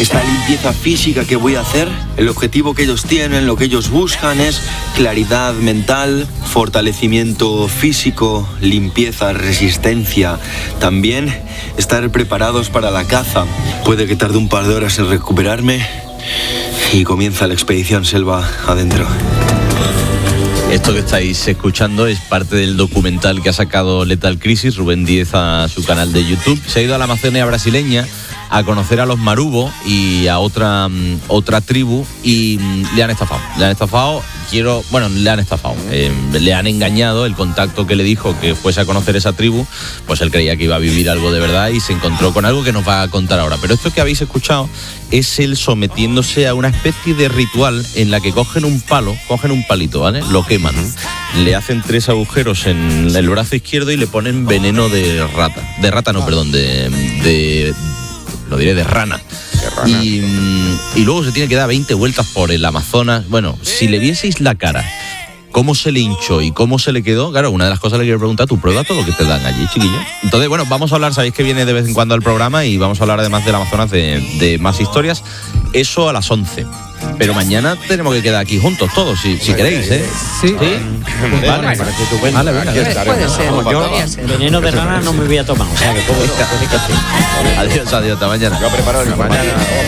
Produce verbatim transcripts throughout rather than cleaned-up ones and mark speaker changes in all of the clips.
Speaker 1: Esta limpieza física que voy a hacer, el objetivo que ellos tienen, lo que ellos buscan es claridad mental, fortalecimiento físico, limpieza, resistencia. También estar preparados para la caza. Puede que tarde un par de horas en recuperarme y comienza la expedición selva adentro.
Speaker 2: Esto que estáis escuchando es parte del documental que ha sacado Lethal Crisis, Rubén Díez, a su canal de YouTube. Se ha ido a la Amazonia brasileña a conocer a los Marubo y a otra, um, otra tribu y um, le han estafado. Le han estafado, quiero, bueno, le han estafado. Eh, le han engañado. El contacto que le dijo que fuese a conocer esa tribu, pues él creía que iba a vivir algo de verdad y se encontró con algo que nos va a contar ahora. Pero esto que habéis escuchado es él sometiéndose a una especie de ritual en la que cogen un palo, cogen un palito, ¿vale? Lo queman, le hacen tres agujeros en el brazo izquierdo y le ponen veneno de rata. De rata no, perdón, de... de lo diré, de rana. De rana. Y, y luego se tiene que dar veinte vueltas por el Amazonas. Bueno, si le vieseis la cara, cómo se le hinchó y cómo se le quedó, claro, una de las cosas que le quiero preguntar, ¿tú pruebas todo lo que te dan allí, chiquillo? Entonces, bueno, vamos a hablar, sabéis que viene de vez en cuando al programa y vamos a hablar además del Amazonas de, de más historias. Eso a las once. Pero mañana tenemos que quedar aquí juntos todos, si, si queréis, ¿eh?
Speaker 3: Sí.
Speaker 2: ¿Sí?
Speaker 3: Vale,
Speaker 2: Vale,
Speaker 3: para que tú vengas.
Speaker 2: vale, vale.
Speaker 3: Puede ser.
Speaker 4: Vamos, yo veneno de rana no me voy a tomar, o sea que puedo, puedo que sí.
Speaker 2: Adiós, adiós, hasta mañana.
Speaker 5: Yo preparo el mañana.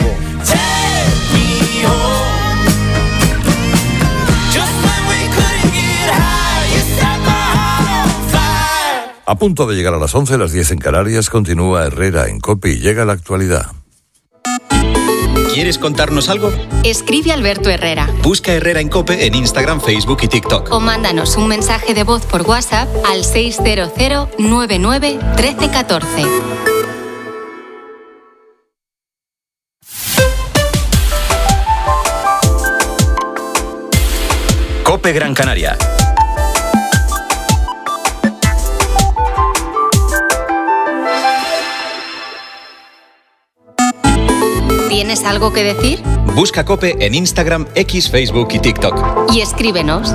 Speaker 6: A punto de llegar a las once, las diez en Canarias, continúa Herrera en COPE y llega la actualidad.
Speaker 7: ¿Quieres contarnos algo?
Speaker 8: Escribe Alberto Herrera.
Speaker 7: Busca Herrera en COPE en Instagram, Facebook y TikTok.
Speaker 8: O mándanos un mensaje de voz por WhatsApp al seis cero cero nueve nueve uno tres uno cuatro.
Speaker 7: COPE Gran Canaria.
Speaker 8: ¿Tienes algo que decir?
Speaker 7: Busca COPE en Instagram, X, Facebook y TikTok.
Speaker 8: Y escríbenos.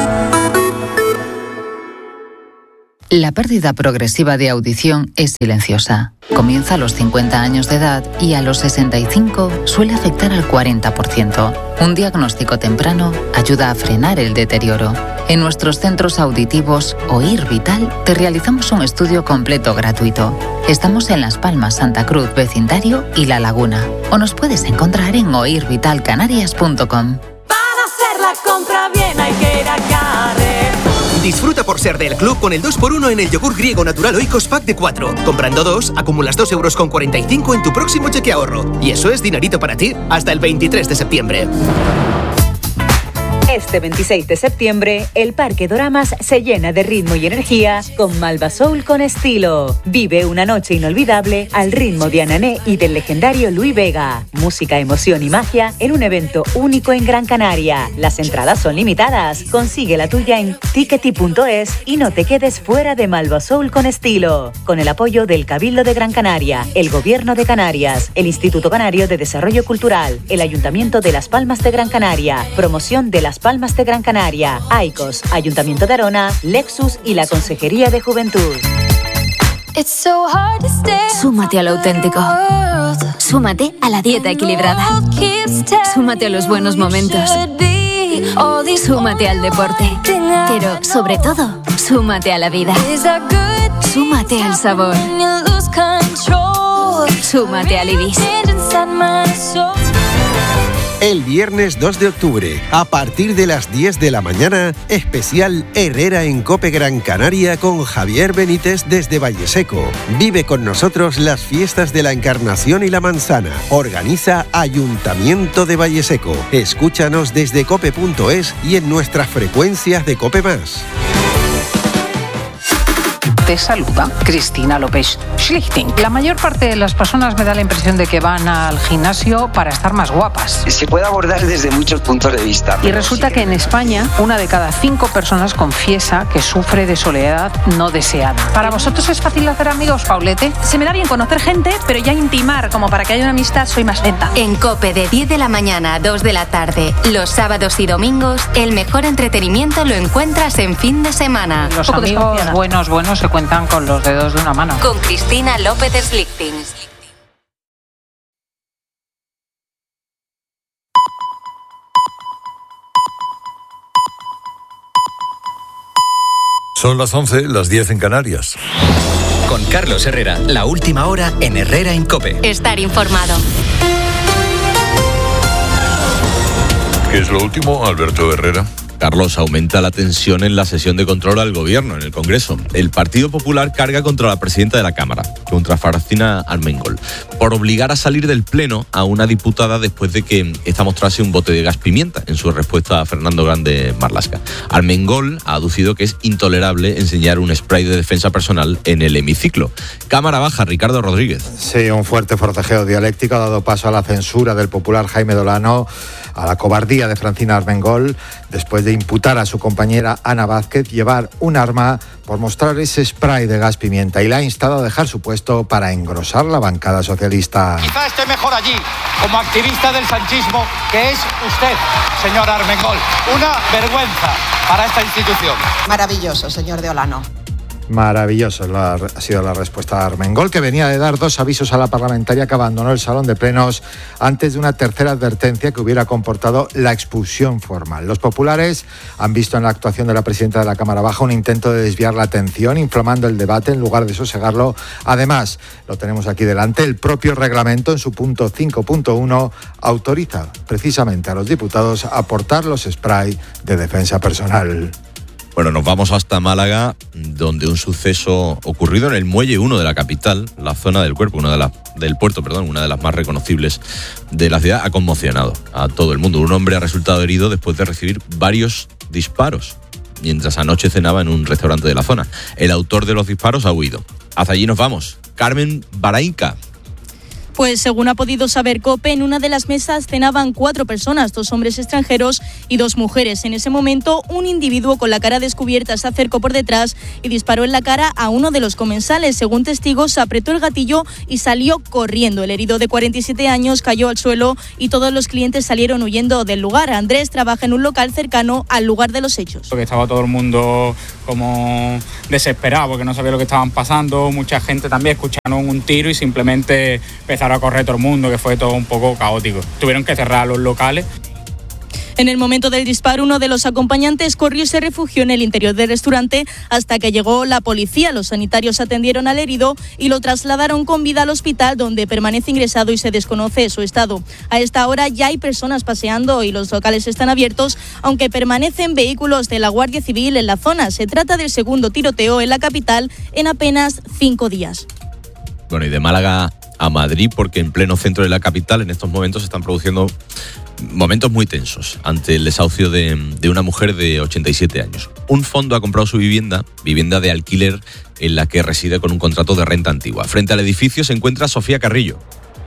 Speaker 9: La pérdida progresiva de audición es silenciosa. Comienza a los cincuenta años de edad y a los sesenta y cinco suele afectar al cuarenta por ciento. Un diagnóstico temprano ayuda a frenar el deterioro. En nuestros centros auditivos Oír Vital te realizamos un estudio completo gratuito. Estamos en Las Palmas, Santa Cruz, Vecindario y La Laguna. O nos puedes encontrar en oír vital canarias punto com.
Speaker 10: Para hacer la compra bien hay que ir a Carrer.
Speaker 11: Disfruta por ser del club con el dos por uno en el yogur griego natural Oikos Pack de cuatro. Comprando dos, acumulas dos euros con cuarenta y cinco en tu próximo cheque ahorro. Y eso es dinerito para ti hasta el veintitrés de septiembre.
Speaker 12: Este veintiséis de septiembre, el Parque Doramas se llena de ritmo y energía con Malva Soul con estilo. Vive una noche inolvidable al ritmo de Anané y del legendario Luis Vega. Música, emoción y magia en un evento único en Gran Canaria. Las entradas son limitadas. Consigue la tuya en tickety punto es y no te quedes fuera de Malva Soul con estilo. Con el apoyo del Cabildo de Gran Canaria, el Gobierno de Canarias, el Instituto Canario de Desarrollo Cultural, el Ayuntamiento de Las Palmas de Gran Canaria, promoción de Las Palmas de Gran Canaria, Aicos, Ayuntamiento de Arona, Lexus y la Consejería de Juventud.
Speaker 13: Súmate a lo auténtico. Súmate a la dieta equilibrada. Súmate a los buenos momentos. Súmate al deporte. Pero, sobre todo, súmate a la vida. Súmate al sabor. Súmate al Ibis.
Speaker 14: El viernes dos de octubre, a partir de las diez de la mañana, especial Herrera en COPE Gran Canaria con Javier Benítez desde Valleseco. Vive con nosotros las fiestas de la Encarnación y la Manzana. Organiza Ayuntamiento de Valleseco. Escúchanos desde cope punto es y en nuestras frecuencias de COPE más.
Speaker 15: Te saluda Cristina López Schlichting. La mayor parte de las personas me da la impresión de que van al gimnasio para estar más guapas.
Speaker 16: Se puede abordar desde muchos puntos de vista.
Speaker 15: Y resulta que en España una de cada cinco personas confiesa que sufre de soledad no deseada. ¿Para vosotros es fácil hacer amigos, Paulete?
Speaker 17: Se me da bien conocer gente, pero ya intimar como para que haya una amistad soy más lenta.
Speaker 8: En COPE de diez de la mañana a dos de la tarde, los sábados y domingos, el mejor entretenimiento lo encuentras en fin de semana.
Speaker 15: Los amigos buenos, buenos se cuentan con los dedos de una mano.
Speaker 8: Con Cristina López Schlichting.
Speaker 6: Son las once, las diez en Canarias.
Speaker 7: Con Carlos Herrera, la última hora en Herrera en COPE.
Speaker 8: Estar informado.
Speaker 6: ¿Qué es lo último, Alberto Herrera?
Speaker 2: Carlos, aumenta la tensión en la sesión de control al gobierno en el Congreso. El Partido Popular carga contra la presidenta de la Cámara, contra Francina Armengol, por obligar a salir del Pleno a una diputada después de que esta mostrase un bote de gas pimienta en su respuesta a Fernando Grande Marlaska. Armengol ha aducido que es intolerable enseñar un spray de defensa personal en el hemiciclo. Cámara baja, Ricardo Rodríguez.
Speaker 3: Sí, un fuerte forcejeo dialéctico ha dado paso a la censura del popular Jaime Dolano, a la cobardía de Francina Armengol, después de imputar a su compañera Ana Vázquez llevar un arma por mostrar ese spray de gas pimienta, y la ha instado a dejar su puesto para engrosar la bancada socialista.
Speaker 5: Quizá esté mejor allí, como activista del sanchismo, que es usted, señor Armengol. Una vergüenza para esta institución.
Speaker 18: Maravilloso, señor de Olano.
Speaker 3: Maravilloso la, ha sido la respuesta de Armengol, que venía de dar dos avisos a la parlamentaria que abandonó el salón de plenos antes de una tercera advertencia que hubiera comportado la expulsión formal. Los populares han visto en la actuación de la presidenta de la Cámara Baja un intento de desviar la atención, inflamando el debate en lugar de sosegarlo. Además, lo tenemos aquí delante, el propio reglamento en su punto cinco punto uno autoriza precisamente a los diputados a portar los spray de defensa personal.
Speaker 2: Bueno, nos vamos hasta Málaga, donde un suceso ocurrido en el Muelle uno de la capital, la zona del cuerpo, una de las del puerto, perdón, una de las más reconocibles de la ciudad, ha conmocionado a todo el mundo. Un hombre ha resultado herido después de recibir varios disparos mientras anoche cenaba en un restaurante de la zona. El autor de los disparos ha huido. Hasta allí nos vamos. Carmen Barainca.
Speaker 19: Pues según ha podido saber COPE, en una de las mesas cenaban cuatro personas, dos hombres extranjeros y dos mujeres. En ese momento, un individuo con la cara descubierta se acercó por detrás y disparó en la cara a uno de los comensales. Según testigos, apretó el gatillo y salió corriendo. El herido de cuarenta y siete años cayó al suelo y todos los clientes salieron huyendo del lugar. Andrés trabaja en un local cercano al lugar de los hechos.
Speaker 20: Porque estaba todo el mundo como desesperado porque no sabía lo que estaban pasando. Mucha gente también escucharon un tiro y simplemente empezaron a correr todo el mundo, que fue todo un poco caótico. Tuvieron que cerrar los locales.
Speaker 19: En el momento del disparo, uno de los acompañantes corrió y se refugió en el interior del restaurante hasta que llegó la policía. Los sanitarios atendieron al herido y lo trasladaron con vida al hospital, donde permanece ingresado y se desconoce su estado. A esta hora ya hay personas paseando y los locales están abiertos, aunque permanecen vehículos de la Guardia Civil en la zona. Se trata del segundo tiroteo en la capital en apenas cinco días.
Speaker 2: Bueno, y de Málaga a Madrid, porque en pleno centro de la capital en estos momentos se están produciendo momentos muy tensos ante el desahucio de, de una mujer de ochenta y siete años. Un fondo ha comprado su vivienda, vivienda de alquiler, en la que reside con un contrato de renta antigua. Frente al edificio se encuentra Sofía Carrillo.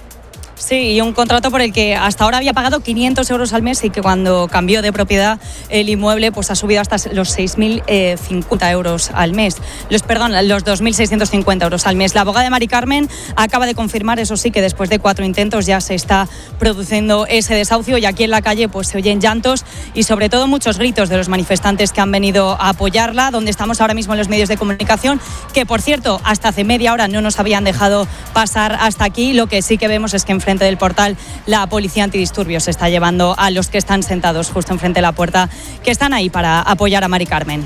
Speaker 21: Sí, y un contrato por el que hasta ahora había pagado quinientos euros al mes y que cuando cambió de propiedad el inmueble pues ha subido hasta los seis mil cincuenta euros al mes. Los, perdón, los dos mil seiscientos cincuenta euros al mes. La abogada de Mari Carmen acaba de confirmar, eso sí, que después de cuatro intentos ya se está produciendo ese desahucio y aquí en la calle pues se oyen llantos y sobre todo muchos gritos de los manifestantes que han venido a apoyarla, donde estamos ahora mismo en los medios de comunicación, que por cierto hasta hace media hora no nos habían dejado pasar hasta aquí. Lo que sí que vemos es que en frente del portal la policía antidisturbios se está llevando a los que están sentados justo enfrente de la puerta, que están ahí para apoyar a Mari Carmen.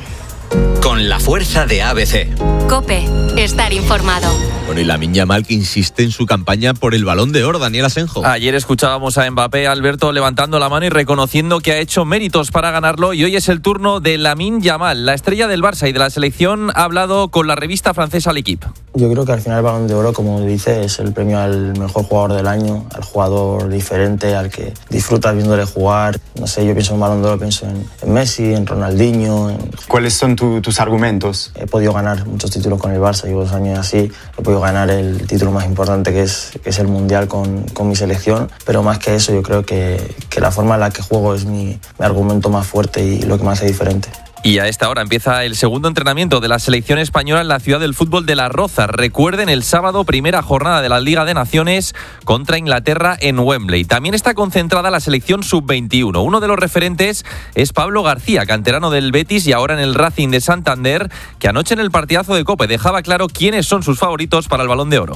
Speaker 7: Con la fuerza de A B C.
Speaker 8: COPE, estar informado.
Speaker 2: Bueno, y Lamine Yamal, que insiste en su campaña por el Balón de Oro. Daniel Asenjo.
Speaker 22: Ayer escuchábamos a Mbappé, Alberto, levantando la mano y reconociendo que ha hecho méritos para ganarlo, y hoy es el turno de Lamine Yamal. La estrella del Barça y de la selección ha hablado con la revista francesa L'Équipe.
Speaker 23: Yo creo que al final el Balón de Oro, como dice, es el premio al mejor jugador del año, al jugador diferente, al que disfrutas viéndole jugar. No sé, yo pienso en Balón de Oro, pienso en, en Messi, en Ronaldinho. En...
Speaker 24: ¿Cuáles son tu, tus argumentos?
Speaker 23: He podido ganar muchos títulos con el Barça, llevo dos años así. He podido ganar el título más importante, que es, que es el Mundial con, con mi selección. Pero más que eso, yo creo que, que la forma en la que juego es mi, mi argumento más fuerte y lo que más hace diferente.
Speaker 22: Y a esta hora empieza el segundo entrenamiento de la selección española en la ciudad del fútbol de Las Rozas. Recuerden, el sábado, primera jornada de la Liga de Naciones contra Inglaterra en Wembley. También está concentrada la selección sub veintiuno. Uno de los referentes es Pablo García, canterano del Betis y ahora en el Racing de Santander, que anoche en el partidazo de COPE dejaba claro quiénes son sus favoritos para el Balón de Oro.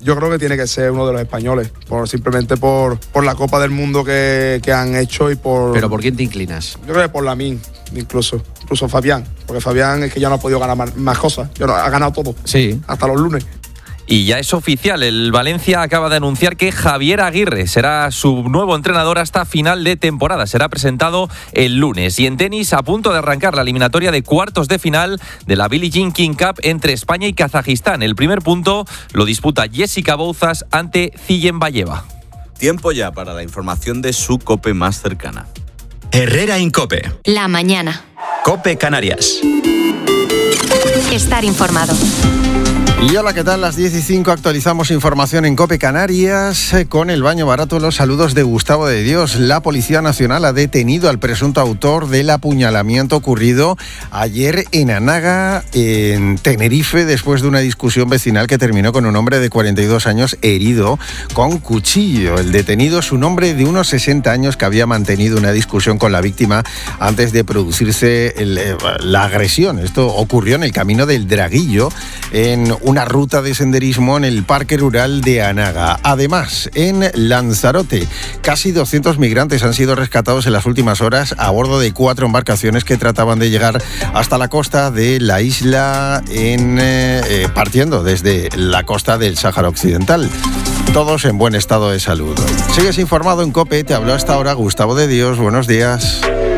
Speaker 1: Yo creo que tiene que ser uno de los españoles, por, simplemente por, por la Copa del Mundo que, que han hecho y por...
Speaker 4: ¿Pero por quién te inclinas?
Speaker 1: Yo creo que por Lamine, incluso, incluso Fabián, porque Fabián es que ya no ha podido ganar más, más cosas, yo no, ha ganado todo,
Speaker 4: sí,
Speaker 1: hasta los lunes.
Speaker 22: Y ya es oficial, el Valencia acaba de anunciar que Javier Aguirre será su nuevo entrenador hasta final de temporada. Será presentado el lunes. Y en tenis, a punto de arrancar la eliminatoria de cuartos de final de la Billie Jean King Cup entre España y Kazajistán. El primer punto lo disputa Jessica Bouzas ante Zillenbayeva.
Speaker 2: Tiempo ya para la información de su COPE más cercana.
Speaker 7: Herrera Incope.
Speaker 8: La mañana.
Speaker 7: COPE Canarias.
Speaker 8: Estar informado.
Speaker 14: Y hola, ¿qué tal? Las diez y cinco actualizamos información en COPE Canarias eh, con el baño barato. Los saludos de Gustavo de Dios. La Policía Nacional ha detenido al presunto autor del apuñalamiento ocurrido ayer en Anaga, en Tenerife, después de una discusión vecinal que terminó con un hombre de cuarenta y dos años herido con cuchillo. El detenido es un hombre de unos sesenta años que había mantenido una discusión con la víctima antes de producirse el, la agresión. Esto ocurrió en el Camino del Draguillo, en un una ruta de senderismo en el Parque Rural de Anaga. Además, en Lanzarote, casi doscientos migrantes han sido rescatados en las últimas horas a bordo de cuatro embarcaciones que trataban de llegar hasta la costa de la isla, en, eh, partiendo desde la costa del Sáhara Occidental. Todos en buen estado de salud. Sigues informado en COPE, te habló hasta ahora Gustavo de Dios. Buenos días.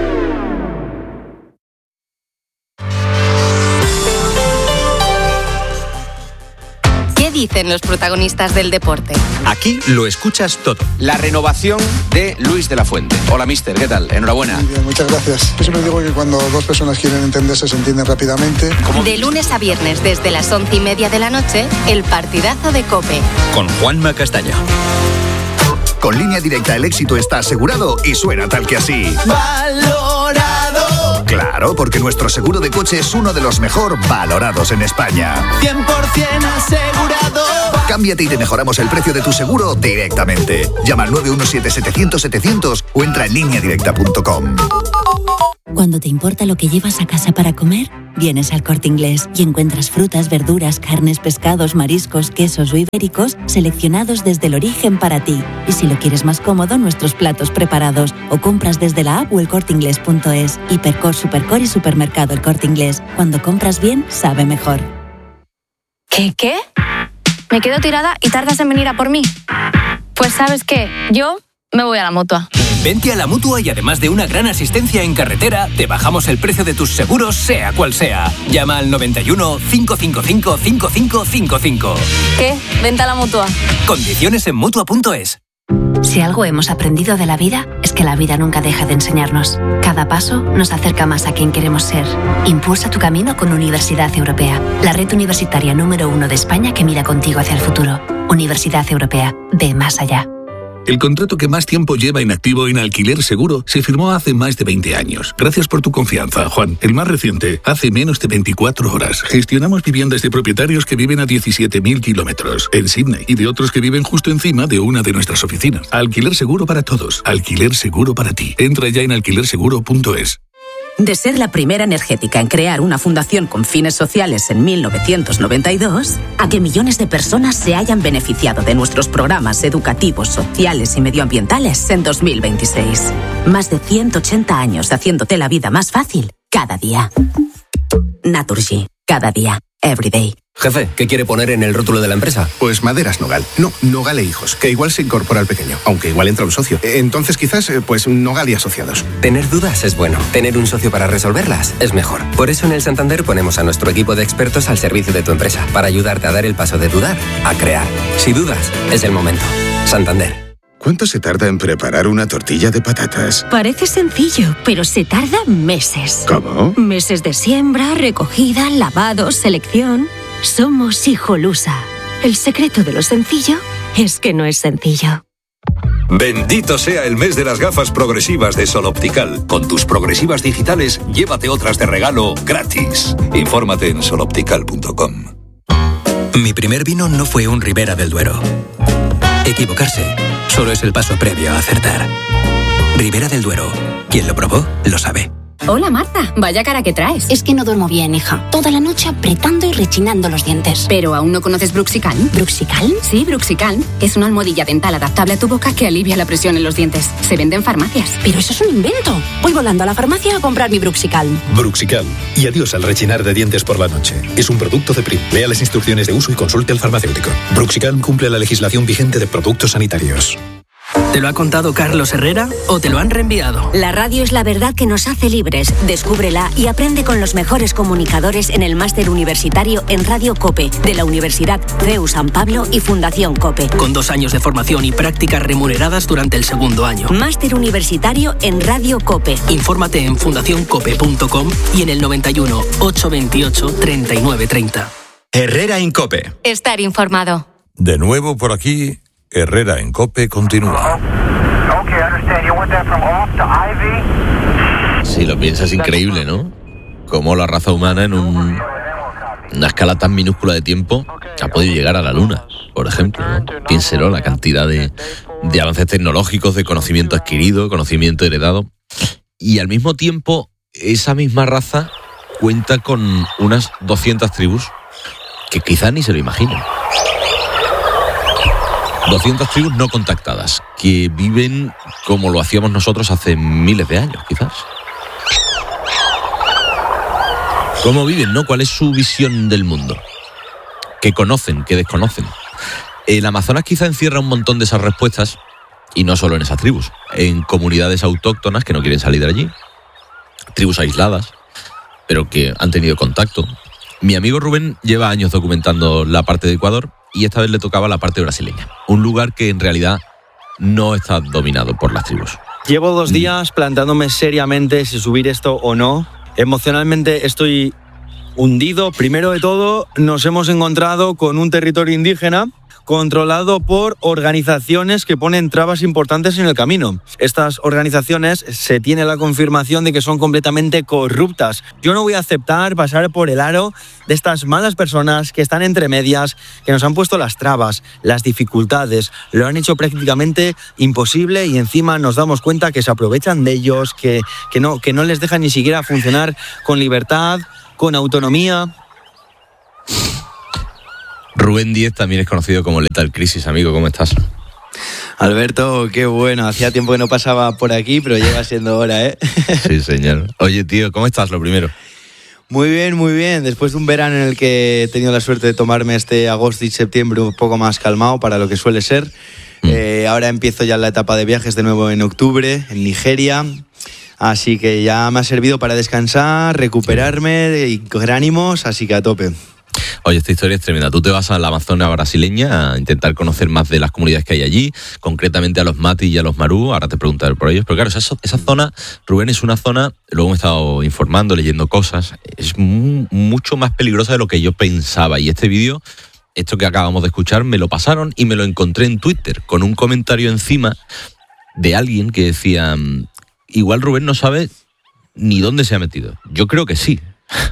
Speaker 8: Dicen los protagonistas del deporte.
Speaker 7: Aquí lo escuchas todo.
Speaker 4: La renovación de Luis de la Fuente. Hola, mister, ¿qué tal? Enhorabuena.
Speaker 9: Muy bien, muchas gracias. Yo siempre digo que cuando dos personas quieren entenderse, se entienden rápidamente.
Speaker 8: De lunes a viernes, desde las once y media de la noche, el partidazo de COPE.
Speaker 7: Con Juanma Castaño.
Speaker 10: Con Línea Directa el éxito está asegurado y suena tal que así.
Speaker 25: ¡Valorado!
Speaker 10: Claro, porque nuestro seguro de coche es uno de los mejor valorados en España.
Speaker 25: cien por ciento asegurado.
Speaker 10: Cámbiate y te mejoramos el precio de tu seguro directamente. Llama al nueve uno siete, setecientos, setecientos o entra en línea directa punto com.
Speaker 26: Cuando te importa lo que llevas a casa para comer, vienes al Corte Inglés y encuentras frutas, verduras, carnes, pescados, mariscos, quesos o ibéricos seleccionados desde el origen para ti. Y si lo quieres más cómodo, nuestros platos preparados o compras desde la app o el corte inglés punto es. Hipercor, Supercor y Supermercado El Corte Inglés. Cuando compras bien, sabe mejor.
Speaker 27: ¿Qué, qué? ¿Me quedo tirada y tardas en venir a por mí? Pues ¿sabes qué? Yo me voy a la Mutua.
Speaker 28: Vente a la Mutua y además de una gran asistencia en carretera, te bajamos el precio de tus seguros, sea cual sea. Llama al noventa y uno, cinco cinco cinco, cinco cinco cinco cinco.
Speaker 27: ¿Qué? Vente a la Mutua.
Speaker 28: Condiciones en Mutua punto es.
Speaker 26: Si algo hemos aprendido de la vida, es que la vida nunca deja de enseñarnos. Cada paso nos acerca más a quien queremos ser. Impulsa tu camino con Universidad Europea, la red universitaria número uno de España que mira contigo hacia el futuro. Universidad Europea, ve más allá.
Speaker 29: El contrato que más tiempo lleva inactivo en Alquiler Seguro se firmó hace más de veinte años. Gracias por tu confianza, Juan. El más reciente, hace menos de veinticuatro horas. Gestionamos viviendas de propietarios que viven a diecisiete mil kilómetros en Sydney y de otros que viven justo encima de una de nuestras oficinas. Alquiler Seguro para todos. Alquiler Seguro para ti. Entra ya en alquiler seguro punto es.
Speaker 30: De ser la primera energética en crear una fundación con fines sociales en mil novecientos noventa y dos, a que millones de personas se hayan beneficiado de nuestros programas educativos, sociales y medioambientales en dos mil veintiséis. Más de ciento ochenta años haciéndote la vida más fácil cada día. Naturgy. Cada día. Every day.
Speaker 31: Jefe, ¿qué quiere poner en el rótulo de la empresa?
Speaker 32: Pues Maderas Nogal. No, Nogal e Hijos, que igual se incorpora al pequeño, aunque igual entra un socio. Entonces quizás, pues Nogal y Asociados.
Speaker 31: Tener dudas es bueno. Tener un socio para resolverlas es mejor. Por eso en el Santander ponemos a nuestro equipo de expertos al servicio de tu empresa, para ayudarte a dar el paso de dudar a crear. Si dudas, es el momento. Santander.
Speaker 33: ¿Cuánto se tarda en preparar una tortilla de patatas?
Speaker 34: Parece sencillo, pero se tarda meses.
Speaker 33: ¿Cómo?
Speaker 34: Meses de siembra, recogida, lavado, selección. Somos Hijolusa. El secreto de lo sencillo es que no es sencillo.
Speaker 6: Bendito sea el mes de las gafas progresivas de Sol Optical. Con tus progresivas digitales, llévate otras de regalo gratis. Infórmate en sol optical punto com.
Speaker 35: Mi primer vino no fue un Ribera del Duero. Equivocarse solo es el paso previo a acertar. Ribera del Duero. Quien lo probó, lo sabe.
Speaker 27: Hola, Marta. Vaya cara que traes.
Speaker 34: Es que no duermo bien, hija. Toda la noche apretando y rechinando los dientes.
Speaker 27: ¿Pero aún no conoces Bruxicalm?
Speaker 34: ¿Bruxicalm?
Speaker 27: Sí, Bruxicalm. Es una almohadilla dental adaptable a tu boca que alivia la presión en los dientes. Se vende en farmacias.
Speaker 34: Pero eso es un invento. Voy volando a la farmacia a comprar mi Bruxicalm.
Speaker 35: Bruxicalm. Y adiós al rechinar de dientes por la noche. Es un producto de Prim. Lea las instrucciones de uso y consulte al farmacéutico. Bruxicalm cumple la legislación vigente de productos sanitarios.
Speaker 28: ¿Te lo ha contado Carlos Herrera o te lo han reenviado?
Speaker 34: La radio es la verdad que nos hace libres. Descúbrela y aprende con los mejores comunicadores en el máster universitario en Radio COPE de la Universidad C E U San Pablo y Fundación COPE.
Speaker 28: Con dos años de formación y prácticas remuneradas durante el segundo año.
Speaker 34: Máster universitario en Radio COPE.
Speaker 28: Infórmate en fundación cope punto com y en el noventa y uno, ochocientos veintiocho, treinta y nueve treinta.
Speaker 35: Herrera en COPE.
Speaker 8: Estar informado.
Speaker 6: De nuevo por aquí, Herrera en COPE continúa.
Speaker 2: Si lo piensas, es increíble, ¿no? Cómo la raza humana en un, una escala tan minúscula de tiempo ha podido llegar a la Luna, por ejemplo, ¿no? Piénselo, la cantidad de, de avances tecnológicos, de conocimiento adquirido, conocimiento heredado. Y al mismo tiempo, esa misma raza cuenta con unas doscientas tribus que quizás ni se lo imaginen. doscientas tribus no contactadas, que viven como lo hacíamos nosotros hace miles de años, quizás. ¿Cómo viven, no? ¿Cuál es su visión del mundo? ¿Qué conocen, qué desconocen? El Amazonas quizá encierra un montón de esas respuestas, y no solo en esas tribus, en comunidades autóctonas que no quieren salir de allí, tribus aisladas, pero que han tenido contacto. Mi amigo Rubén lleva años documentando la parte de Ecuador, y esta vez le tocaba la parte brasileña, un lugar que en realidad no está dominado por las tribus.
Speaker 1: Llevo dos días plantándome seriamente si subir esto o no. Emocionalmente estoy hundido. Primero de todo, nos hemos encontrado con un territorio indígena controlado por organizaciones que ponen trabas importantes en el camino. Estas organizaciones se tiene la confirmación de que son completamente corruptas. Yo no voy a aceptar pasar por el aro de estas malas personas que están entre medias, que nos han puesto las trabas, las dificultades, lo han hecho prácticamente imposible y encima nos damos cuenta que se aprovechan de ellos, que, que, no, que no les dejan ni siquiera funcionar con libertad, con autonomía.
Speaker 2: Rubén Díez también es conocido como Lethal Crisis. Amigo, ¿cómo estás?
Speaker 1: Alberto, qué bueno. Hacía tiempo que no pasaba por aquí, pero lleva siendo hora, ¿eh?
Speaker 2: Sí, señor. Oye, tío, ¿cómo estás? Lo primero.
Speaker 1: Muy bien, muy bien. Después de un verano en el que he tenido la suerte de tomarme este agosto y septiembre un poco más calmado para lo que suele ser, mm. eh, ahora empiezo ya la etapa de viajes de nuevo en octubre, en Nigeria. Así que ya me ha servido para descansar, recuperarme y coger ánimos, así que a tope.
Speaker 2: Oye, esta historia es tremenda. Tú te vas a la Amazonia brasileña a intentar conocer más de las comunidades que hay allí, concretamente a los Mati y a los Marú. Ahora te preguntaré por ellos. Pero claro, esa, esa zona, Rubén, es una zona, luego me he estado informando, leyendo cosas, es muy, mucho más peligrosa de lo que yo pensaba. Y este vídeo, esto que acabamos de escuchar, me lo pasaron y me lo encontré en Twitter, con un comentario encima de alguien que decía, igual Rubén no sabe ni dónde se ha metido. Yo creo que sí.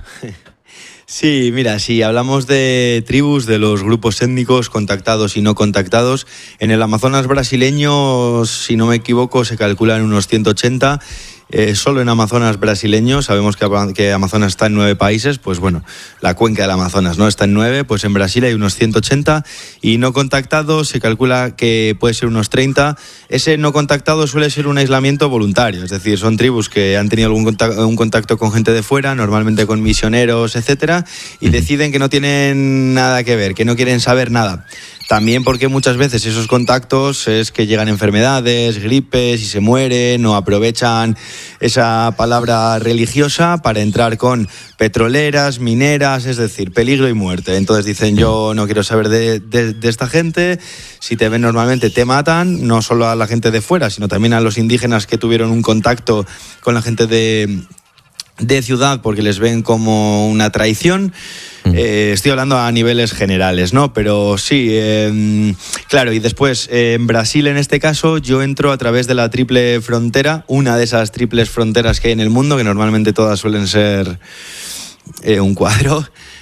Speaker 1: Sí, mira, si hablamos de tribus, de los grupos étnicos contactados y no contactados, en el Amazonas brasileño, si no me equivoco, se calculan unos ciento ochenta. Eh, solo en Amazonas brasileño, sabemos que, que Amazonas está en nueve países, pues bueno, la cuenca del Amazonas no está en nueve, pues en Brasil hay unos ciento ochenta y no contactados se calcula que puede ser unos treinta. Ese no contactado suele ser un aislamiento voluntario, es decir, son tribus que han tenido algún contacto, un contacto con gente de fuera, normalmente con misioneros, etcétera, y deciden que no tienen nada que ver, que no quieren saber nada. También porque muchas veces esos contactos es que llegan enfermedades, gripes y se mueren, o aprovechan esa palabra religiosa para entrar con petroleras, mineras, es decir, peligro y muerte. Entonces dicen, yo no quiero saber de, de, de esta gente, si te ven normalmente te matan, no solo a la gente de fuera, sino también a los indígenas que tuvieron un contacto con la gente de, de ciudad porque les ven como una traición. Eh, estoy hablando a niveles generales, ¿no? Pero sí, eh, claro, y después eh, en Brasil en este caso yo entro a través de la triple frontera, una de esas triples fronteras que hay en el mundo, que normalmente todas suelen ser eh, un cuadro.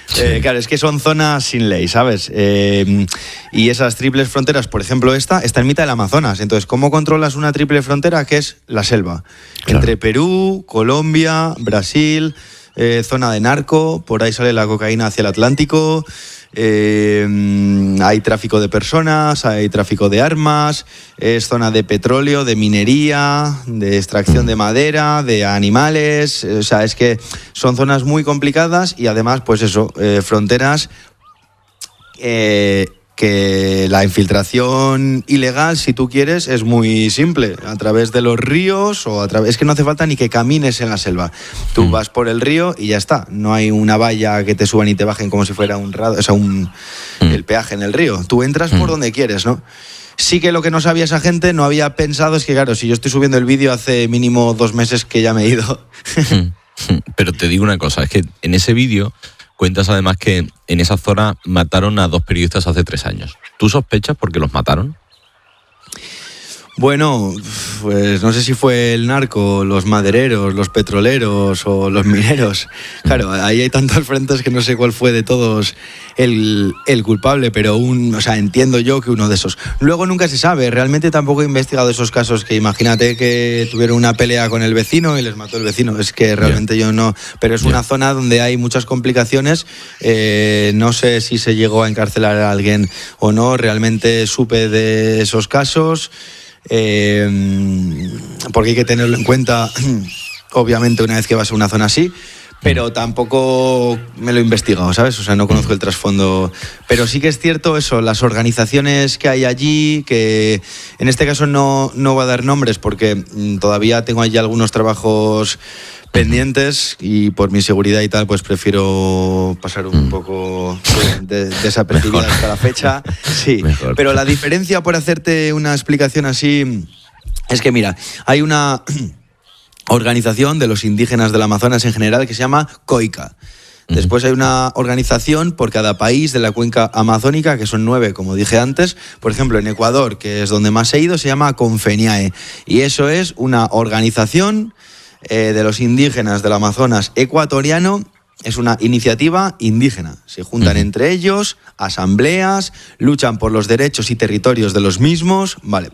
Speaker 1: Eh, claro, es que son zonas sin ley, ¿sabes? Eh, y esas triples fronteras, por ejemplo, esta está en mitad del Amazonas. Entonces, ¿cómo controlas una triple frontera que es la selva? Claro. Entre Perú, Colombia, Brasil, eh, zona de narco, por ahí sale la cocaína hacia el Atlántico. Eh, hay tráfico de personas, hay tráfico de armas, es zona de petróleo, de minería, de extracción de madera, de animales. O sea, es que son zonas muy complicadas y además, pues eso, eh, fronteras eh, que la infiltración ilegal, si tú quieres, es muy simple, a través de los ríos o a través, es que no hace falta ni que camines en la selva. Tú vas por el río y ya está. No hay una valla que te suban y te bajen como si fuera un rado, o sea, un el peaje en el río. Tú entras por donde quieres, ¿no? Sí que lo que no sabía esa gente, no había pensado, es que claro, si yo estoy subiendo el vídeo hace mínimo dos meses que ya me he ido.
Speaker 2: Pero te digo una cosa, es que en ese vídeo cuentas además que en esa zona mataron a dos periodistas hace tres años. ¿Tú sospechas por qué los mataron?
Speaker 1: Bueno, pues no sé si fue el narco, los madereros, los petroleros o los mineros. Claro, ahí hay tantos frentes que no sé cuál fue de todos el, el culpable, pero un, o sea, entiendo yo que uno de esos. Luego nunca se sabe, realmente tampoco he investigado esos casos que imagínate que tuvieron una pelea con el vecino y les mató el vecino. Es que realmente yeah. yo no... Pero es yeah. una zona donde hay muchas complicaciones. Eh, no sé si se llegó a encarcelar a alguien o no. Realmente supe de esos casos. Eh, porque hay que tenerlo en cuenta, obviamente, una vez que vas a una zona así, pero tampoco me lo he investigado, ¿sabes? O sea, no conozco el trasfondo. Pero sí que es cierto eso, las organizaciones que hay allí, que en este caso no, no voy a dar nombres porque todavía tengo allí algunos trabajos pendientes y por mi seguridad y tal, pues prefiero pasar un poco de, desapercibida hasta la fecha. Sí, mejor. Pero la diferencia, por hacerte una explicación así, es que mira, hay una organización de los indígenas del Amazonas en general que se llama COICA. Después hay una organización por cada país de la cuenca amazónica, que son nueve, como dije antes. Por ejemplo, en Ecuador, que es donde más he ido, se llama CONFENIAE. Y eso es una organización Eh, de los indígenas del Amazonas ecuatoriano. Es una iniciativa indígena. Se juntan uh-huh. entre ellos, asambleas, luchan por los derechos y territorios de los mismos. Vale.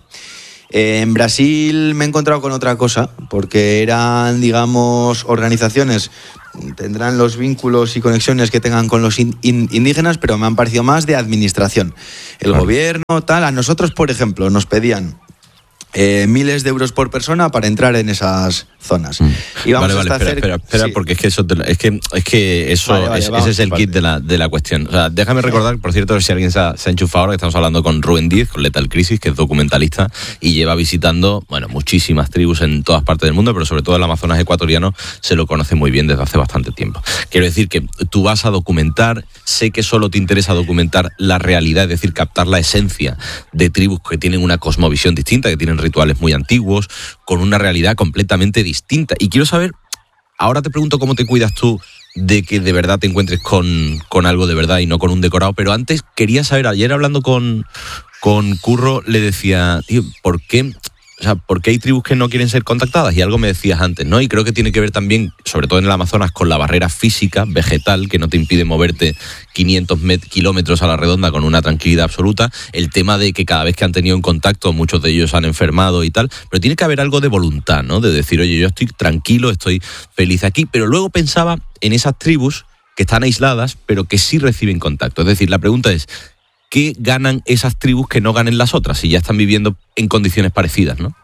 Speaker 1: Eh, en Brasil me he encontrado con otra cosa, porque eran, digamos, organizaciones, tendrán los vínculos y conexiones que tengan con los in- in- indígenas, pero me han parecido más de administración. El claro. gobierno, tal. A nosotros, por ejemplo, nos pedían Eh, miles de euros por persona para entrar en esas zonas. Mm. Y vamos
Speaker 2: vale, vale,
Speaker 1: hasta
Speaker 2: espera,
Speaker 1: hacer...
Speaker 2: espera, espera sí. porque es que eso te, es que es que eso
Speaker 1: vale, vale,
Speaker 2: es,
Speaker 1: vamos,
Speaker 2: ese es el
Speaker 1: vale.
Speaker 2: kit de la de la cuestión. O sea, déjame recordar, por cierto, si alguien se ha, se ha enchufado ahora, que estamos hablando con Rubén Díez, con Lethal Crisis, que es documentalista y lleva visitando, bueno, muchísimas tribus en todas partes del mundo, pero sobre todo el Amazonas ecuatoriano se lo conoce muy bien desde hace bastante tiempo. Quiero decir que tú vas a documentar, sé que solo te interesa documentar la realidad, es decir, captar la esencia de tribus que tienen una cosmovisión distinta, que tienen rituales muy antiguos, con una realidad completamente distinta. Y quiero saber, ahora te pregunto cómo te cuidas tú de que de verdad te encuentres con, con algo de verdad y no con un decorado, pero antes quería saber, ayer hablando con, con Curro, le decía, tío, ¿por qué? O sea, ¿por qué hay tribus que no quieren ser contactadas? Y algo me decías antes, ¿no? Y creo que tiene que ver también, sobre todo en el Amazonas, con la barrera física, vegetal, que no te impide moverte quinientos met- kilómetros a la redonda con una tranquilidad absoluta. El tema de que cada vez que han tenido en contacto, muchos de ellos han enfermado y tal. Pero tiene que haber algo de voluntad, ¿no? De decir, oye, yo estoy tranquilo, estoy feliz aquí. Pero luego pensaba en esas tribus que están aisladas, pero que sí reciben contacto. Es decir, la pregunta es, ¿qué ganan esas tribus que no ganen las otras si ya están viviendo en condiciones parecidas, no?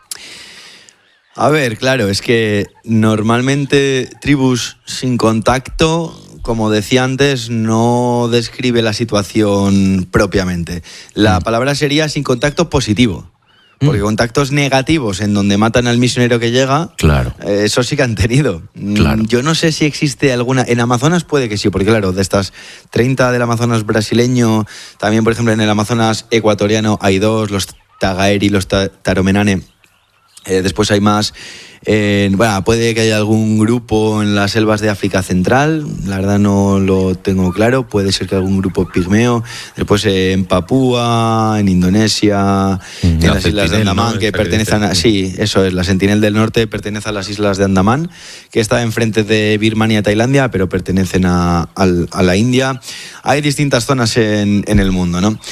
Speaker 1: A ver, claro, es que normalmente tribus sin contacto, como decía antes, no describe la situación propiamente. La mm. palabra sería sin contacto positivo. Porque contactos negativos en donde matan al misionero que llega,
Speaker 2: claro.
Speaker 1: eh, eso sí que han tenido.
Speaker 2: Claro.
Speaker 1: Yo no sé si existe alguna... En Amazonas puede que sí, porque claro, de estas treinta del Amazonas brasileño, también por ejemplo en el Amazonas ecuatoriano hay dos, los Tagaeri y los ta- Taromenane. Eh, después hay más Eh, bueno, puede que haya algún grupo en las selvas de África Central, la verdad no lo tengo claro, puede ser que algún grupo pigmeo, después eh, en Papúa, en Indonesia, mm, en las islas de Andamán, ¿no? que pertenecen a... Sí, eso es, la Sentinel del Norte pertenece a las islas de Andamán, que está enfrente de Birmania y Tailandia, pero pertenecen a, a, a la India. Hay distintas zonas en, en el mundo, ¿no?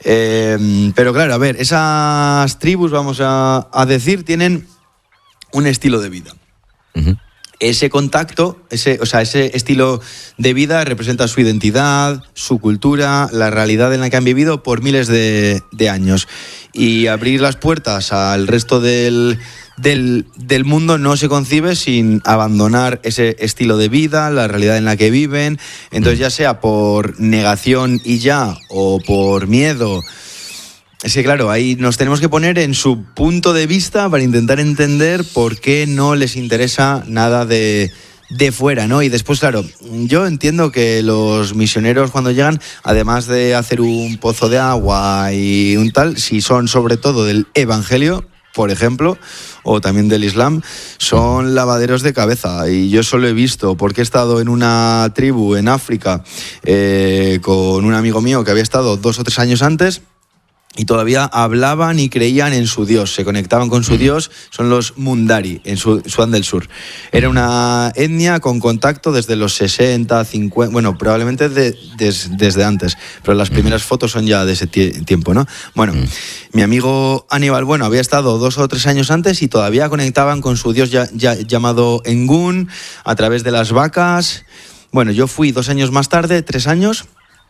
Speaker 1: Eh, pero claro, a ver, esas tribus, vamos a, a decir, tienen un estilo de vida. Uh-huh. Ese contacto, ese, o sea, ese estilo de vida representa su identidad, su cultura, la realidad en la que han vivido por miles de, de años. Y abrir las puertas al resto del, del, del mundo no se concibe sin abandonar ese estilo de vida, la realidad en la que viven. Entonces, ya sea por negación y ya, o por miedo. Es que claro, ahí nos tenemos que poner en su punto de vista para intentar entender por qué no les interesa nada de, de fuera, ¿no? Y después, claro, yo entiendo que los misioneros cuando llegan, además de hacer un pozo de agua y un tal, si son sobre todo del Evangelio, por ejemplo, o también del Islam, son lavaderos de cabeza. Y yo eso lo he visto porque he estado en una tribu en África eh, con un amigo mío que había estado dos o tres años antes. Y todavía hablaban y creían en su Dios, se conectaban con su Dios, son los Mundari, en Sudán del Sur. Era una etnia con contacto desde los sesenta, cincuenta, bueno, probablemente de, des, desde antes, pero las primeras fotos son ya de ese tie- tiempo, ¿no? Bueno, mi amigo Aníbal, bueno, había estado dos o tres años antes y todavía conectaban con su Dios ya, ya, llamado Engun, a través de las vacas. Bueno, yo fui dos años más tarde, tres años...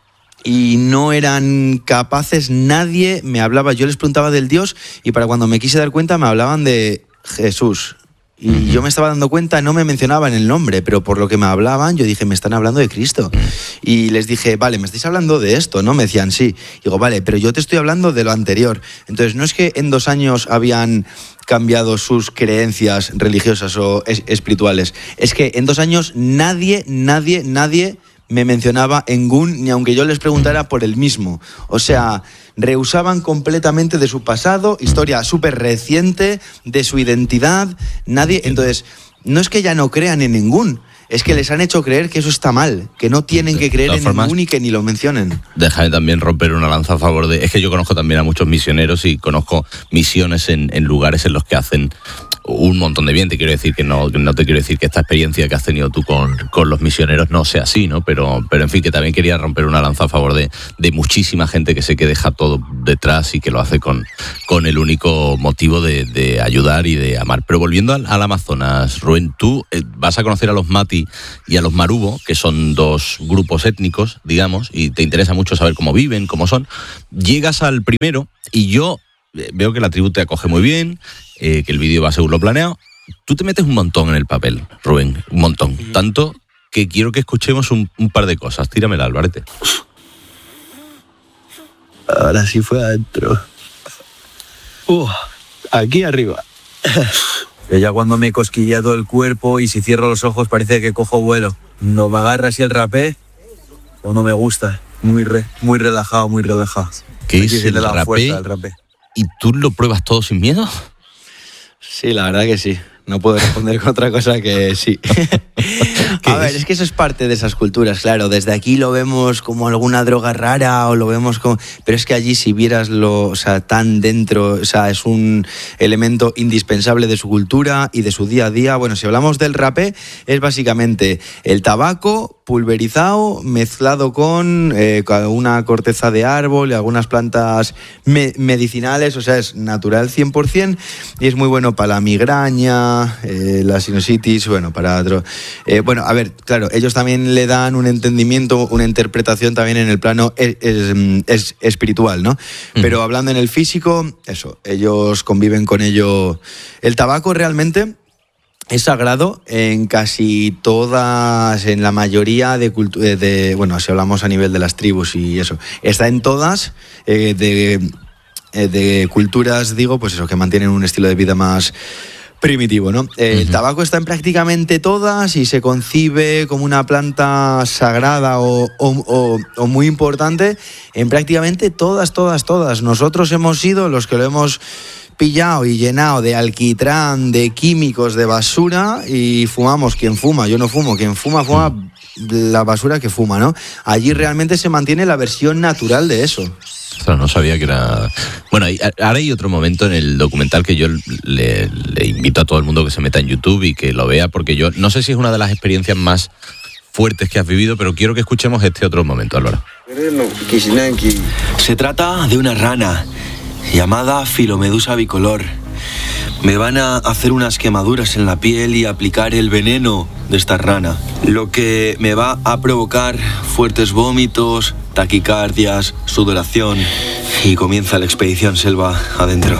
Speaker 1: y no eran capaces, nadie me hablaba, yo les preguntaba del Dios y para cuando me quise dar cuenta me hablaban de Jesús. Y uh-huh. yo me estaba dando cuenta, no me mencionaban el nombre, pero por lo que me hablaban, yo dije, me están hablando de Cristo. Uh-huh. Y les dije, vale, me estáis hablando de esto, ¿no? Me decían, sí. Y digo, vale, pero yo te estoy hablando de lo anterior. Entonces, no es que en dos años habían cambiado sus creencias religiosas o es- espirituales, es que en dos años nadie, nadie, nadie... me mencionaba Engun, ni aunque yo les preguntara por el mismo. O sea, rehusaban completamente de su pasado, historia súper reciente, de su identidad, nadie... Entonces, no es que ya no crean en Engun, es que les han hecho creer que eso está mal, que no tienen que creer en Engun y que ni lo mencionen.
Speaker 2: Déjame también romper una lanza a favor de... Es que yo conozco también a muchos misioneros y conozco misiones en, en lugares en los que hacen un montón de bien. Te quiero decir que no, no te quiero decir que esta experiencia que has tenido tú con, con los misioneros no sea así, ¿no? Pero, pero en fin, que también quería romper una lanza a favor de, de muchísima gente que sé que deja todo detrás y que lo hace con, con el único motivo de, de ayudar y de amar. Pero volviendo al, al Amazonas, Rubén, tú eh, vas a conocer a los Mati y a los Marubo, que son dos grupos étnicos, digamos, y te interesa mucho saber cómo viven, cómo son. Llegas al primero y yo eh, veo que la tribu te acoge muy bien, eh, que el vídeo va según lo planeado. Tú te metes un montón en el papel, Rubén, un montón. Mm. Tanto que quiero que escuchemos un, un par de cosas. Tíramela, Alvarete.
Speaker 3: Ahora sí fue adentro. Uh, aquí arriba. Que ya cuando me cosquilla todo el cuerpo y si cierro los ojos parece que cojo vuelo. No me agarra así el rapé o no me gusta. Muy re, muy relajado, muy relajado.
Speaker 2: ¿Qué es el rapé?
Speaker 3: El rapé?
Speaker 2: ¿Y tú lo pruebas todo sin miedo?
Speaker 1: Sí, la verdad que sí. No puedo responder con otra cosa que sí. A ver, es que eso es parte de esas culturas, claro. Desde aquí lo vemos como alguna droga rara o lo vemos como... Pero es que allí si vieras lo, o sea, tan dentro, o sea, es un elemento indispensable de su cultura y de su día a día. Bueno, si hablamos del rapé, es básicamente el tabaco pulverizado, mezclado con eh, una corteza de árbol y algunas plantas me- medicinales, o sea, es natural cien por ciento y es muy bueno para la migraña, eh, la sinusitis, bueno, para otro... Eh, bueno, a ver, claro, ellos también le dan un entendimiento, una interpretación también en el plano es, es, es espiritual, ¿no? Uh-huh. Pero hablando en el físico, eso, ellos conviven con ello. El tabaco realmente... es sagrado en casi todas, en la mayoría de culturas, de, bueno, si hablamos a nivel de las tribus y eso, está en todas eh, de, eh, de culturas, digo, pues eso, que mantienen un estilo de vida más primitivo, ¿no? Eh, uh-huh. El tabaco está en prácticamente todas y se concibe como una planta sagrada o, o, o, o muy importante en prácticamente todas, todas, todas. Nosotros hemos sido los que lo hemos pillado y llenado de alquitrán, de químicos, de basura, y fumamos quien fuma. Yo no fumo, quien fuma, fuma la basura que fuma, ¿no? Allí realmente se mantiene la versión natural de eso.
Speaker 2: O sea, no sabía que era... Bueno, ahora hay otro momento en el documental que yo le, le invito a todo el mundo que se meta en YouTube y que lo vea, porque yo no sé si es una de las experiencias más fuertes que has vivido, pero quiero que escuchemos este otro momento, Álvaro.
Speaker 5: Se trata de una rana llamada Filomedusa bicolor. Me van a hacer unas quemaduras en la piel y aplicar el veneno de esta rana, lo que me va a provocar fuertes vómitos, taquicardias, sudoración, y comienza la expedición selva adentro.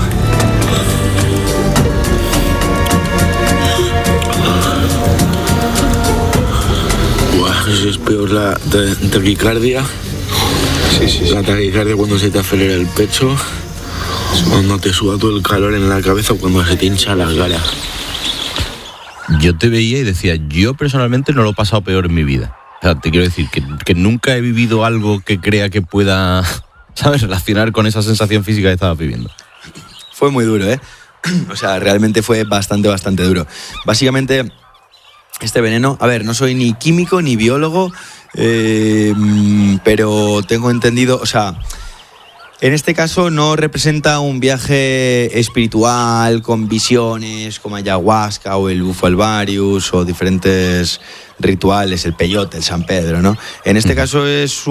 Speaker 11: Buah, no sé si es peor la taquicardia. Sí, sí, sí. La taquicardia cuando se te acelera el pecho, cuando te suda todo el calor en la cabeza o cuando se te hincha la cara.
Speaker 2: Yo te veía y decía, yo personalmente no lo he pasado peor en mi vida. O sea, te quiero decir que, que nunca he vivido algo que crea que pueda, ¿sabes?, relacionar con esa sensación física que estaba viviendo.
Speaker 1: Fue muy duro, ¿eh? O sea, realmente fue bastante, bastante duro. Básicamente, este veneno, a ver, no soy ni químico ni biólogo, eh, pero tengo entendido, o sea... En este caso no representa un viaje espiritual con visiones como ayahuasca o el bufo alvarius o diferentes rituales, el peyote, el San Pedro, ¿no? En este caso es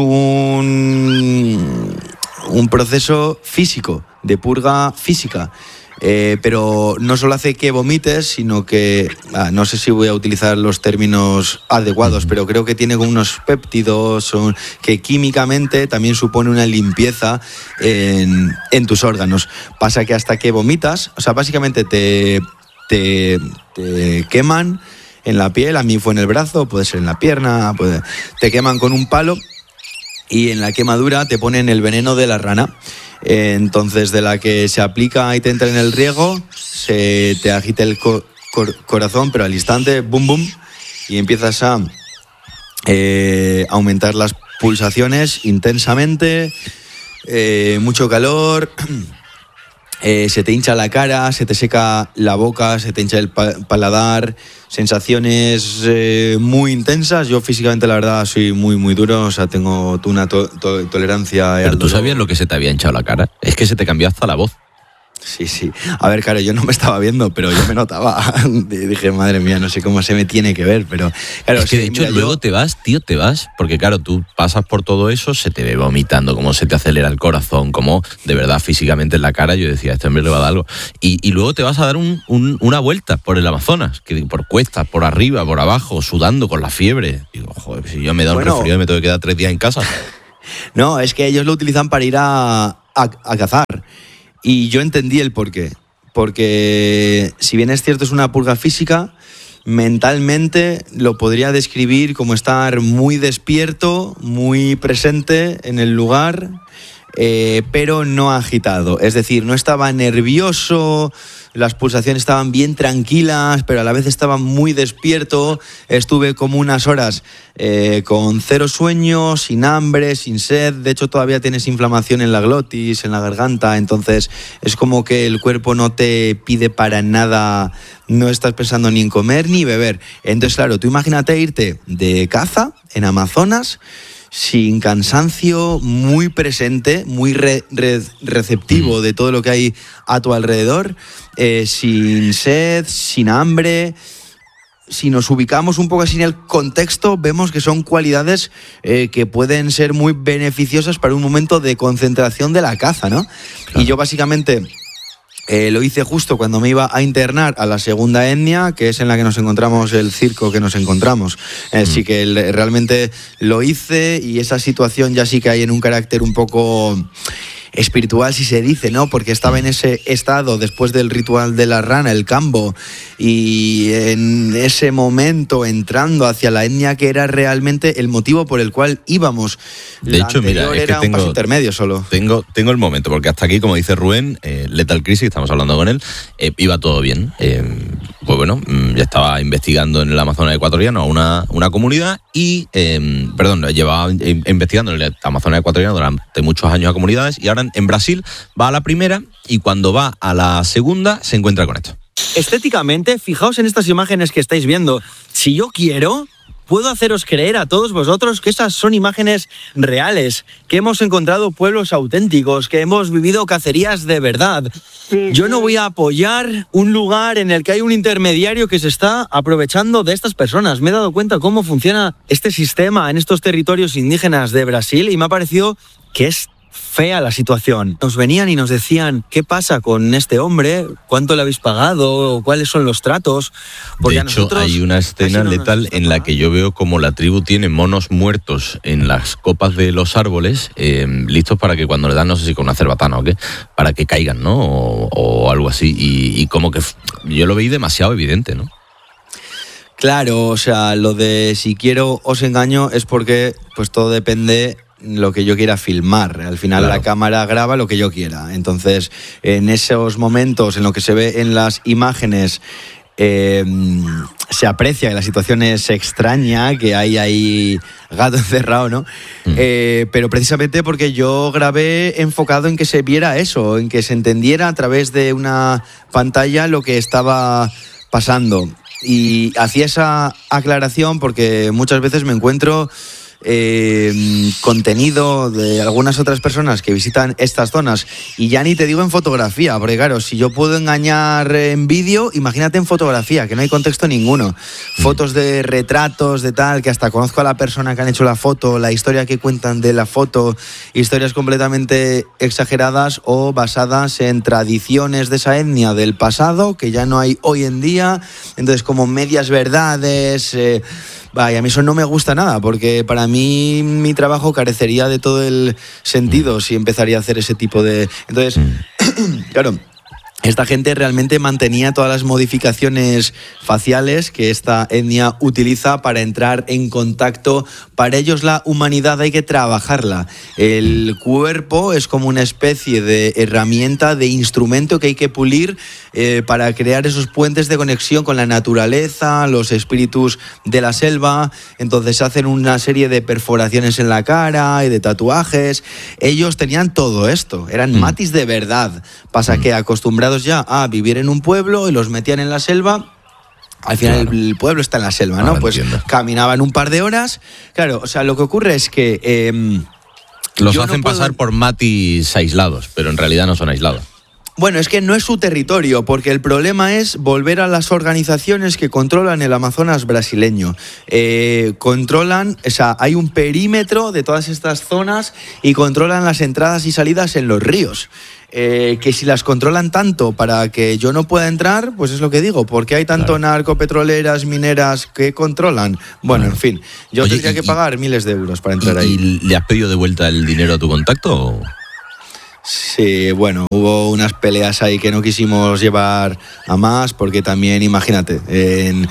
Speaker 1: un, un proceso físico, de purga física. Eh, pero no solo hace que vomites, sino que, ah, no sé si voy a utilizar los términos adecuados, pero creo que tiene como unos péptidos son, que químicamente también supone una limpieza en, en tus órganos. Pasa que hasta que vomitas, o sea, básicamente te, te, te queman en la piel, a mí fue en el brazo, puede ser en la pierna, puede, te queman con un palo y en la quemadura te ponen el veneno de la rana. Entonces, de la que se aplica y te entra en el riego, se te agita el co- cor- corazón, pero al instante, boom, boom, y empiezas a eh, aumentar las pulsaciones intensamente, eh, mucho calor, eh, se te hincha la cara, se te seca la boca, se te hincha el pa- paladar, sensaciones eh, muy intensas. Yo físicamente, la verdad, soy muy, muy duro, o sea, tengo una to- to- tolerancia.
Speaker 2: Pero tú sabías lo que se te había hinchado la cara. Es que se te cambió hasta la voz.
Speaker 1: Sí, sí. A ver, claro, yo no me estaba viendo, pero yo me notaba. Dije, madre mía, no sé cómo se me tiene que ver, pero... Claro,
Speaker 2: es que
Speaker 1: sí,
Speaker 2: de hecho
Speaker 1: mira,
Speaker 2: luego
Speaker 1: yo...
Speaker 2: te vas, tío, te vas, porque claro, tú pasas por todo eso, se te ve vomitando, cómo se te acelera el corazón, cómo de verdad físicamente en la cara, yo decía, este hombre le va a dar algo. Y, y luego te vas a dar un, un, una vuelta por el Amazonas, que por cuestas, por arriba, por abajo, sudando con la fiebre. Digo, joder, si yo me da un bueno, resfriado y me tengo que quedar tres días en casa.
Speaker 1: No, es que ellos lo utilizan para ir a, a, a cazar. Y yo entendí el porqué. Porque si bien es cierto es una purga física, mentalmente lo podría describir como estar muy despierto, muy presente en el lugar, eh, pero no agitado. Es decir, no estaba nervioso, las pulsaciones estaban bien tranquilas, pero a la vez estaba muy despierto. Estuve como unas horas eh, con cero sueño, sin hambre, sin sed. De hecho, todavía tienes inflamación en la glotis, en la garganta. Entonces, es como que el cuerpo no te pide para nada, no estás pensando ni en comer ni beber. Entonces, claro, tú imagínate irte de caza en Amazonas, sin cansancio, muy presente, muy re, re, receptivo de todo lo que hay a tu alrededor, eh, sin sed, sin hambre. Si nos ubicamos un poco así en el contexto, vemos que son cualidades eh, que pueden ser muy beneficiosas para un momento de concentración de la caza, ¿no? Claro. Y yo básicamente... Eh, lo hice justo cuando me iba a internar a la segunda etnia, que es en la que nos encontramos, el circo que nos encontramos. Así mm. que el, realmente lo hice, y esa situación ya sí que hay en un carácter un poco espiritual, si se dice, ¿no? Porque estaba en ese estado después del ritual de la rana, el cambo, y en ese momento entrando hacia la etnia que era realmente el motivo por el cual íbamos.
Speaker 2: De la hecho, mira, es
Speaker 1: era
Speaker 2: que tengo,
Speaker 1: un paso intermedio solo.
Speaker 2: Tengo, tengo el momento, porque hasta aquí, como dice Rubén, eh, Lethal Crisis, estamos hablando con él, eh, iba todo bien. Eh, pues bueno, ya estaba investigando en el Amazonas ecuatoriano a una, una comunidad y, eh, perdón, llevaba investigando en el Amazonas ecuatoriano durante muchos años a comunidades y ahora en Brasil va a la primera y cuando va a la segunda se encuentra con esto.
Speaker 4: Estéticamente, fijaos en estas imágenes que estáis viendo. Si yo quiero, puedo haceros creer a todos vosotros que esas son imágenes reales, que hemos encontrado pueblos auténticos, que hemos vivido cacerías de verdad. Yo no voy a apoyar un lugar en el que hay un intermediario que se está aprovechando de estas personas. Me he dado cuenta cómo funciona este sistema en estos territorios indígenas de Brasil y me ha parecido que es fea la situación. Nos venían y nos decían qué pasa con este hombre, cuánto le habéis pagado, cuáles son los tratos.
Speaker 2: Porque de hecho, a nosotros hay una escena no letal en la que yo veo como la tribu tiene monos muertos en las copas de los árboles, eh, listos para que cuando le dan, no sé si con una cerbatana o qué, para que caigan, ¿no? O, o algo así. Y, y como que yo lo veí demasiado evidente, ¿no?
Speaker 1: Claro, o sea, lo de si quiero os engaño es porque pues todo depende lo que yo quiera filmar. Al final claro, la cámara graba lo que yo quiera. Entonces, en esos momentos en lo que se ve en las imágenes, eh, se aprecia que la situación es extraña, que hay ahí gato encerrado, ¿no? Mm. Eh, pero precisamente porque yo grabé enfocado en que se viera eso, en que se entendiera a través de una pantalla lo que estaba pasando. Y hacía esa aclaración porque muchas veces me encuentro Eh, contenido de algunas otras personas que visitan estas zonas y ya ni te digo en fotografía, porque claro, si yo puedo engañar en vídeo, imagínate en fotografía, que no hay contexto ninguno, fotos de retratos de tal, que hasta conozco a la persona que han hecho la foto, la historia que cuentan de la foto, historias completamente exageradas o basadas en tradiciones de esa etnia del pasado que ya no hay hoy en día, entonces como medias verdades. eh, Vaya, a mí eso no me gusta nada, porque para mí mi trabajo carecería de todo el sentido si empezaría a hacer ese tipo de... Entonces, claro, esta gente realmente mantenía todas las modificaciones faciales que esta etnia utiliza para entrar en contacto. Para ellos la humanidad hay que trabajarla. El cuerpo es como una especie de herramienta, de instrumento que hay que pulir eh, para crear esos puentes de conexión con la naturaleza, los espíritus de la selva. Entonces hacen una serie de perforaciones en la cara y de tatuajes. Ellos tenían todo esto, eran mm. matis de verdad. Pasa mm. que acostumbrados ya a vivir en un pueblo y los metían en la selva. Al final claro. el pueblo está en la selva, ¿no? Ahora pues entiendo. Caminaban un par de horas. Claro, o sea, lo que ocurre es que eh,
Speaker 2: los hacen no puedo... pasar por matis aislados, pero en realidad no son aislados.
Speaker 1: Bueno, es que no es su territorio, porque el problema es volver a las organizaciones que controlan el Amazonas brasileño. Eh, controlan, o sea, hay un perímetro de todas estas zonas y controlan las entradas y salidas en los ríos. Eh, que si las controlan tanto para que yo no pueda entrar, pues es lo que digo, porque hay tanto claro. narcopetroleras, mineras que controlan. Bueno, en fin, yo Oye, tendría y, que pagar miles de euros para entrar
Speaker 2: y,
Speaker 1: ahí.
Speaker 2: ¿Y le has pedido de vuelta el dinero a tu contacto? O?
Speaker 1: Sí, bueno, hubo unas peleas ahí que no quisimos llevar a más, porque también, imagínate, en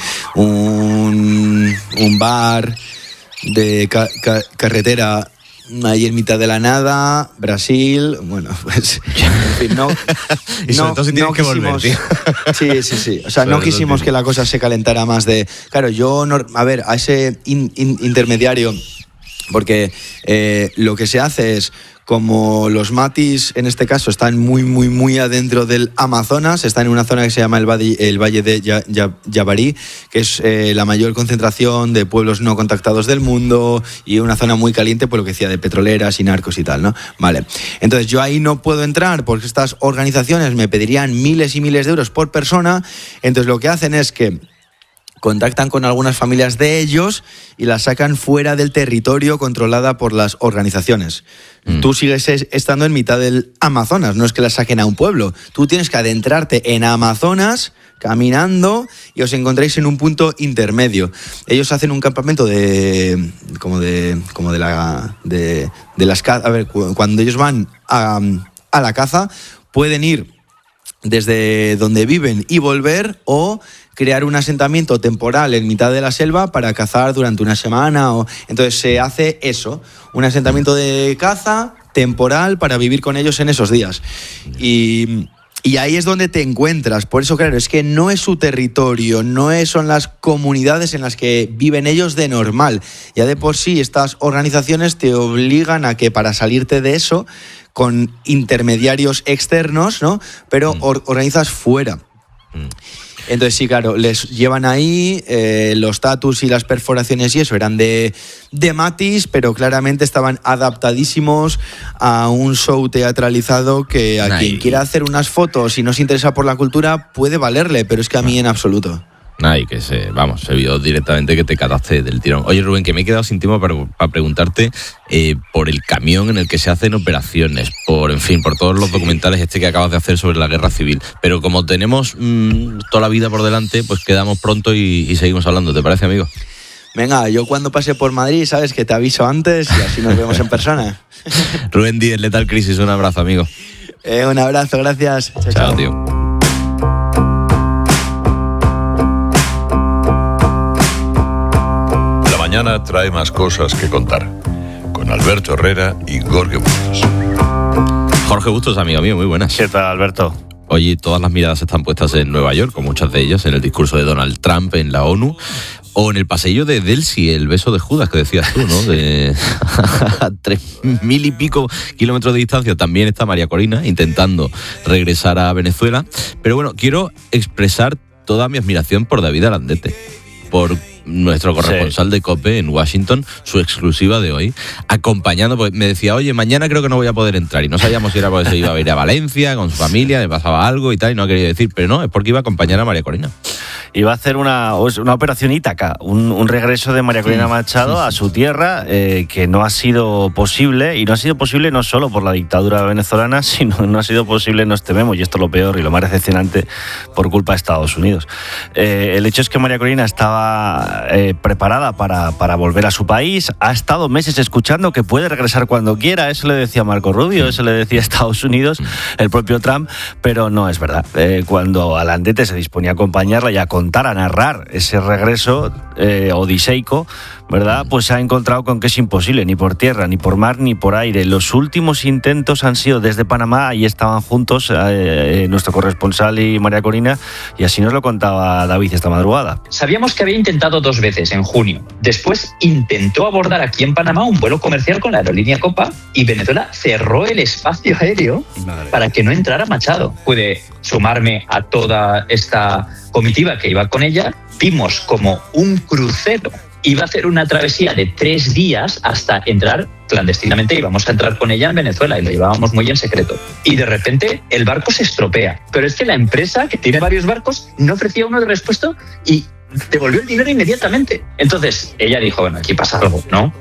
Speaker 1: un, un bar de ca- ca- carretera ahí en mitad de la nada, Brasil, bueno, pues en fin, no,
Speaker 2: y sobre no, todo si tienes
Speaker 1: no
Speaker 2: que volver, tío.
Speaker 1: Sí, sí, sí, o sea, sobre no quisimos que la cosa se calentara más de, claro, yo, no, a ver, a ese in, in, intermediario, porque eh, lo que se hace es, como los matis en este caso están muy, muy, muy adentro del Amazonas, están en una zona que se llama el Valle, el Valle de ya, ya, Yabarí, que es eh, la mayor concentración de pueblos no contactados del mundo y una zona muy caliente, por lo que decía, de petroleras y narcos y tal, ¿no? Vale. Entonces yo ahí no puedo entrar porque estas organizaciones me pedirían miles y miles de euros por persona. Entonces lo que hacen es que contactan con algunas familias de ellos y las sacan fuera del territorio controlada por las organizaciones. Mm. Tú sigues estando en mitad del Amazonas, no es que las saquen a un pueblo. Tú tienes que adentrarte en Amazonas caminando y os encontráis en un punto intermedio. Ellos hacen un campamento de como de como de la de, de las a ver, cuando ellos van a, a la caza pueden ir desde donde viven y volver, o crear un asentamiento temporal en mitad de la selva para cazar durante una semana. O... Entonces se hace eso, un asentamiento de caza temporal para vivir con ellos en esos días. Y Y ahí es donde te encuentras. Por eso, claro, es que no es su territorio, no es, son las comunidades en las que viven ellos de normal. Ya de por sí estas organizaciones te obligan a que para salirte de eso, con intermediarios externos, ¿no? Pero or- organizas fuera. Mm. Entonces sí, claro, les llevan ahí, eh, los tatus y las perforaciones y eso eran de, de Matis, pero claramente estaban adaptadísimos a un show teatralizado que a Ay. quien quiera hacer unas fotos y no se interesa por la cultura puede valerle, pero es que a mí en absoluto.
Speaker 2: Ay, que se, vamos, se vio directamente que te cataste del tirón. Oye, Rubén, que me he quedado sin tiempo para, para preguntarte eh, por el camión en el que se hacen operaciones, por, en fin, por todos los documentales este que acabas de hacer sobre la guerra civil. Pero como tenemos mmm, toda la vida por delante, pues quedamos pronto y, y seguimos hablando. ¿Te parece, amigo?
Speaker 1: Venga, yo cuando pase por Madrid, sabes que te aviso antes y así nos vemos en persona.
Speaker 2: Rubén Díez, Lethal Crisis, un abrazo, amigo.
Speaker 1: Eh, un abrazo, gracias. Chao,
Speaker 2: chao, chao. Tío.
Speaker 7: Mañana trae más cosas que contar, con Alberto Herrera y Jorge Bustos.
Speaker 2: Jorge Bustos, amigo mío, muy buenas.
Speaker 9: ¿Qué tal, Alberto?
Speaker 2: Oye, todas las miradas están puestas en Nueva York, con muchas de ellas en el discurso de Donald Trump en la ONU, o en el pasillo de Delsi, el beso de Judas que decías tú, ¿no? De a tres mil y pico kilómetros de distancia también está María Corina intentando regresar a Venezuela. Pero bueno, quiero expresar toda mi admiración por David Arandete, por nuestro corresponsal sí. de COPE en Washington, su exclusiva de hoy, acompañando, pues me decía, oye, mañana creo que no voy a poder entrar, y no sabíamos si era porque se iba a ir a Valencia con su familia, le pasaba algo y tal, y no quería decir, pero no, es porque iba a acompañar a María Corina.
Speaker 9: Iba a hacer una, una operación Ítaca, un, un regreso de María Corina Machado sí, sí. a su tierra, eh, que no ha sido posible, y no ha sido posible no solo por la dictadura venezolana, sino no ha sido posible, nos tememos, y esto es lo peor y lo más decepcionante, por culpa de Estados Unidos. Eh, el hecho es que María Corina estaba eh, preparada para, para volver a su país, ha estado meses escuchando que puede regresar cuando quiera, eso le decía Marco Rubio, eso le decía Estados Unidos, el propio Trump, pero no es verdad. Eh, cuando Alandete se disponía a acompañarla y a contar, a narrar ese regreso eh, odiseico, ¿verdad? Pues se ha encontrado con que es imposible, ni por tierra, ni por mar, ni por aire. Los últimos intentos han sido desde Panamá, y estaban juntos eh, nuestro corresponsal y María Corina, y así nos lo contaba David esta madrugada.
Speaker 12: Sabíamos que había intentado dos veces en junio. Después intentó abordar aquí en Panamá un vuelo comercial con la aerolínea Copa, y Venezuela cerró el espacio aéreo Madre. para que no entrara Machado. Pude sumarme a toda esta comitiva que iba con ella. Vimos como un crucero iba a hacer una travesía de tres días hasta entrar clandestinamente, íbamos a entrar con ella en Venezuela y lo llevábamos muy en secreto. Y de repente el barco se estropea. Pero es que la empresa, que tiene varios barcos, no ofrecía uno de repuesto y devolvió el dinero inmediatamente. Entonces ella dijo, bueno, aquí pasa algo, ¿no?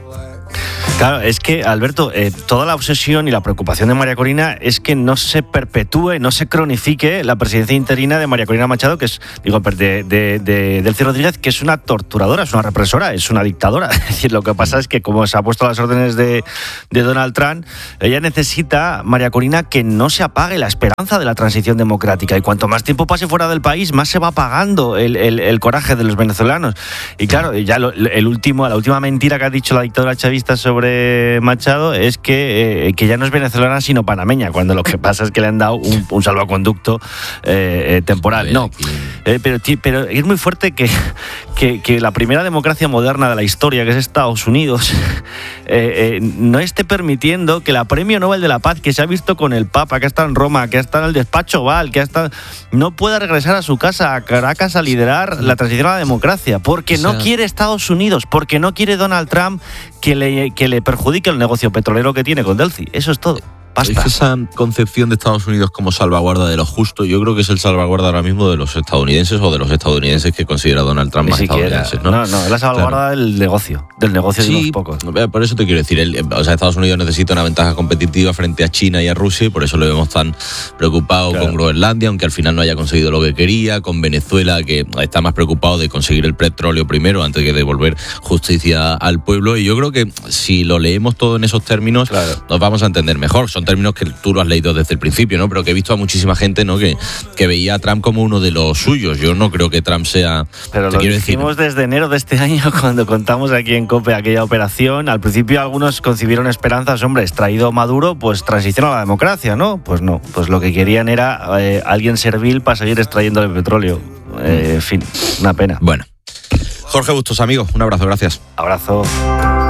Speaker 9: Claro, es que, Alberto, eh, toda la obsesión y la preocupación de María Corina es que no se perpetúe, no se cronifique la presidencia interina de María Corina Machado, que es, digo, de, de, de Delcy Rodríguez, que es una torturadora, es una represora, es una dictadora. Es decir, lo que pasa es que como se ha puesto a las órdenes de, de Donald Trump, ella necesita, María Corina, que no se apague la esperanza de la transición democrática, y cuanto más tiempo pase fuera del país, más se va apagando el, el, el coraje de los venezolanos. Y claro, ya lo, el último, la última mentira que ha dicho la dictadura chavista sobre Machado es que, eh, que ya no es venezolana sino panameña, cuando lo que pasa es que le han dado un, un salvoconducto eh, eh, temporal. No, eh, pero, pero es muy fuerte que, que, que la primera democracia moderna de la historia, que es Estados Unidos, eh, eh, no esté permitiendo que la Premio Nobel de la Paz, que se ha visto con el Papa, que está en Roma, que está en el despacho Oval, que está, no pueda regresar a su casa, a Caracas, a liderar la transición a la democracia, porque o sea, no quiere Estados Unidos, porque no quiere Donald Trump que le, que le perjudique el negocio petrolero que tiene con Delcy. Eso es todo. Basta.
Speaker 2: Es que esa concepción de Estados Unidos como salvaguarda de lo justo, yo creo que es el salvaguarda ahora mismo de los estadounidenses, o de los estadounidenses que considera Donald Trump más estadounidenses, ¿no?
Speaker 9: No, no, es la salvaguarda claro. del negocio, del negocio sí, de unos pocos.
Speaker 2: Por eso te quiero decir, el, o sea, Estados Unidos necesita una ventaja competitiva frente a China y a Rusia, y por eso lo vemos tan preocupado claro. con Groenlandia, aunque al final no haya conseguido lo que quería, con Venezuela, que está más preocupado de conseguir el petróleo primero antes que devolver justicia al pueblo, y yo creo que si lo leemos todo en esos términos, claro. nos vamos a entender mejor. Son son términos que tú lo has leído desde el principio, ¿no? Pero que he visto a muchísima gente, ¿no? Que, que veía a Trump como uno de los suyos. Yo no creo que Trump sea...
Speaker 9: Pero lo dijimos decir, desde enero de este año cuando contamos aquí en COPE aquella operación. Al principio algunos concibieron esperanzas, hombre, extraído Maduro, pues transición a la democracia, ¿no? Pues no, pues lo que querían era eh, alguien servil para seguir extrayendo el petróleo. Eh, en fin, una pena.
Speaker 2: Bueno. Jorge Bustos, amigo, un abrazo, gracias.
Speaker 9: Abrazo.